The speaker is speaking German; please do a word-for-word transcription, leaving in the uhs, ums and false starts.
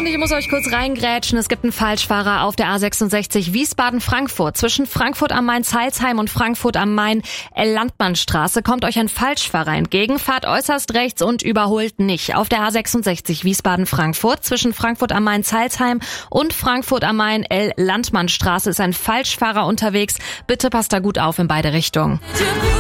Und ich muss euch kurz reingrätschen. Es gibt einen Falschfahrer auf der A sechsundsechzig Wiesbaden-Frankfurt. Zwischen Frankfurt am Main-Zeilsheim und Frankfurt am Main Landmannstraße kommt euch ein Falschfahrer entgegen. Fahrt äußerst rechts und überholt nicht. Auf der A sechsundsechzig Wiesbaden-Frankfurt zwischen Frankfurt am Main-Zeilsheim und Frankfurt am Main Landmannstraße ist ein Falschfahrer unterwegs. Bitte passt da gut auf in beide Richtungen.